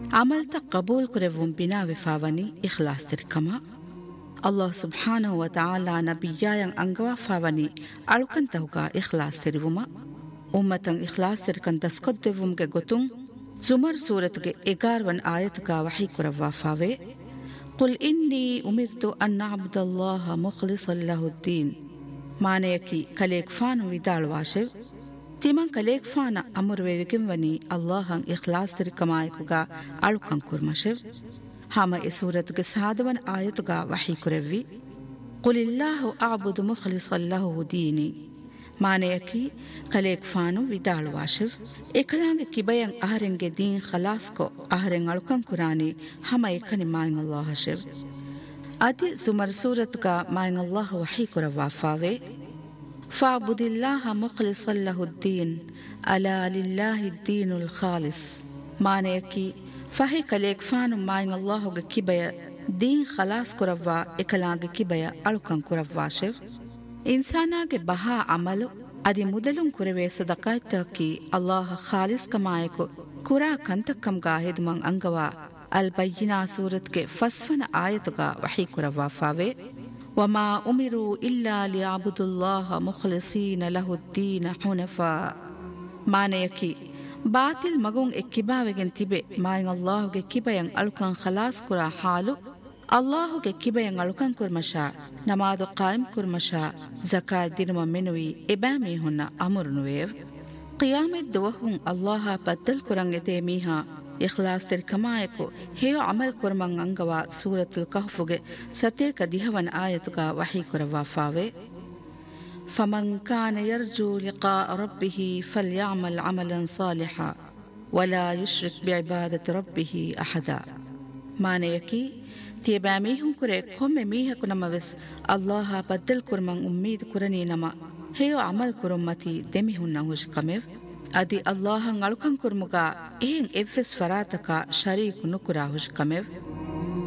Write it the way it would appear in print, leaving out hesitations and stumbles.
ಅಮಲ್ತ ಕಬೂಲ್ ಕುರೆವುಂ ಬಿನಾ ವಿಫಾವನಿ ಇಖ್ಲಾಸ್ ತಿರ್ಕಮ ಅಲ್ಲಾಹ್ ಸುಬ್ಹಾನಹು ವ ತಆಲಾ ನಬಿಯಾಯಂ ಅಂಗವಾ ಫಾವನಿ ಅಳುಕಂತಹುಗ ಇಖ್ಲಾಸ್ ತಿರುವುಮ ಉಮ್ಮತಂ ಇಖ್ಲಾಸ್ ತಿರ್ಕಂತ ಸ್ಕೊದ್ದೆವುಂಗೆ ಗೊತ್ತುಂ ಜುಮರ್ ಸೂರತ್ಗೆ 11 ಆಯತುಗ ವಹಿ ಕುರವ್ವಾ ಫಾವೆ ಕುಲ್ ಇನ್ನಿ ಉಮಿರ್ತು ಅನ್ ಅಬ್ದುಲ್ಲಾಹ ಮುಖ್ಲಿಸನ್ ಲಹುದ್ದೀನ್ ಮಾನೆಯಕಿ ಕಲೇಕ್ ಫಾನು ವಿದಾಳ್ವಾಶೆವ್ ತಿಮಂ ಕಲೇಕ್ ಫಾನ ಅಮುರ್ವೆವಿಗಿಂವನಿ ಅಲ್ಲಾಹಂ ಇಖ್ಲಾಸ್ ತಿರ್ಕಮಾಯಕುಗ ಅಳುಕಂ ಕುರ್ಮಶೆವ್ ಹಾಮ ಈ ಸೂರತ್ಗೆ ಸಾದವನ್ ಆಯತುಗ ವಹಿ ಕುರೆವ್ವಿ ಕುಲಿಲ್ಲಾಹು ಅಬುದು ಮುಖ್ಲಿಸನ್ ಲಹು ದೀನಿ ಮಾನೆಯಕಿ ಕಲೇಕ್ ಫಾನು ವಿದಾಳ್ವಾಶೆವ್ ಎಕಲಾಂಗೆ ಕಿಬಯಂ ಅಹರೆಂಗೆ ದೀನ್ ಖಲಾಸ್ಕೊ ಅಹರೆಂ ಅಳುಕಂ ಕುರಾನಿ ಹಮ ಎಕನಿ ಮಾಯಂ ಅಲ್ಲಾಹ ಶೆವ್ ಅದಿ ಜುಮರ್ ಸೂರತ್ಗ ಮಾಯಂ ಅಲ್ಲಾಹ ವಹಿ ಕುರವ್ವಾ ಫಾವೆ ಫಾಬುದಿಲ್ಲಾಹ ಮುಖ್ಲಿಸನ್ ಲಹುದ್ದೀನ್ ಅಲಾ ಲಿಲ್ಲಾಹಿ ದ್ದೀನುಲ್ ಖಾಲಿಸ್ ಮಾನೆಯಕಿ ಫಹಿ ಕಲೇಕ್ ಫಾನು ಮಾಯಂ ಅಲ್ಲಾಹುಗೆ ಕಿಬಯ ದೀನ್ ಖಲಾಸ್ ಕುರವ್ವಾ ಎಕಲಾಂಗೆ ಕಿಬಯ ಅಳುಕಂ ಕುರವ್ವಾ ಶೆವ್ ಇನ್ಸಾನಾಗೆ ಬಹಾ ಅಮಲು ಅದಿ ಮುದಲುಂ ಕುರವೆ ಸದಕಾಯ್ತಕಿ ಅಲ್ಲಾಹ ಖಾಲಿಸ್ ಕಮಾಯಕು ಕುರಾ ಕಂತಕ್ಕಂಗಾ ಹಿದುಮಂ ಅಂಗವಾ ಅಲ್ ಬಯ್ಯಿನಾ ಸೂರತ್ಗೆ ಫಸ್ವನ ಆಯತುಗ ವಹಿ ಕುರವ್ವಾ ಫಾವೆ ವಮಾ ಉಮಿರು ಇಲ್ಲಾ ಲಿಯಅಬುದುಲ್ಲಾಹ ಮುಖ್ಲಿಸೀನ ಲಹುದ್ದೀನ ಹುನಫಾ ಮಾನೆಯಕಿ ಬಾತಿಲ್ ಮಗುಂ ಎಕ್ಕಿಬಾವೆಗೆನ್ ತಿಬೆ ಮಾಯಂ ಅಲ್ಲಾಹುಗೆ ಕಿಬಯಂ ಅಳುಕಂ ಖಲಾಸ್ ಕುರಾ ಹಾಲು ಅಲ್ಲಾಹುಗೆ ಕಿಬಯಂ ಅಳುಕಂ ಕುರ್ಮಶಾ ನಮಾದು ಕಾಯಿಂ ಕುರ್ಮಶಾ ಜಕಾತ್ ದಿನಮ ಮೆನುವಿ ಎಬಾಮಿ ಹುನ್ನ ಅಮುರುನುವೇವ್ ಕಿಯಾಮೆತ್ ದವಹುಂ ಅಲ್ಲಾಹ ಬದ್ದಲ್ ಕುರಂ ಎತೆ ಮೀಹಾ ಇಖ್ಲಾಸ್ ತಿರ್ಕಮಾಯಕು ಹೇಯೋ ಅಮಲ್ ಕುರ್ಮಂ ಅಂಗವಾ ಸೂರತುಲ್ ಕಹ್ಫುಗೆ ಸತೇಕ ದಿಹವನ್ ಆಯತುಗ ವಹಿ ಕುರವ್ವಾ ಫಾವೆ ಫಮನ್ ಕಾನ ಯರ್ಜು ಲಿಕಾ ರಬ್ಬಿಹಿ ಫಲ್ಯಅಮಲ್ ಅಮಲನ್ ಸಾಲಿಹಾ ವಲಾ ಯುಶ್ರಿಕ್ ಬಿಇಬಾದತಿ ರಬ್ಬಿಹಿ ಅಹದಾ ಮಾನೆಯಕಿ ತಿಯಬಾ ಮೀಹುಂ ಕುರೆ ಕೊಮ್ಮೆ ಮೀಹಕು ನಮವೆಸ್ ಅಲ್ಲಾಹ ಬದ್ದಲ್ ಕುರ್ಮಂ ಉಮ್ಮೀದ್ ಕುರನಿ ನಮ ಹೇಯೋ ಅಮಲ್ ಕುರುಮ್ಮತಿ ದೆಮಿಹುನ್ನ ಹುಷ್ಕಮೆವ್ ಅದಿ ಅಲ್ಲಾಹಂ ಅಳುಕಂ ಕುರ್ಮುಗ ಏನ್ ಎವ್ವೆಸ್ ಫರಾತಕ ಶರೀಕು ನುಕುರಾ ಹುಷ್ಕಮೆವ್